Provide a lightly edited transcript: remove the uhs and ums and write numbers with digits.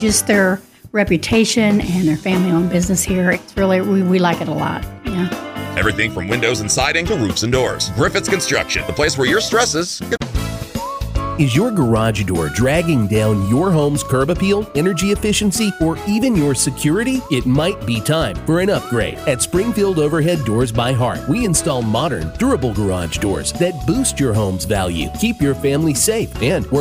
Just their reputation and their family-owned business here. It's really, we like it a lot. Yeah. Everything from windows and siding to roofs and doors. Griffiths Construction, the place where your stresses... Is your garage door dragging down your home's curb appeal, energy efficiency, or even your security? It might be time for an upgrade. At Springfield Overhead Doors by Hart, we install modern, durable garage doors that boost your home's value, keep your family safe, and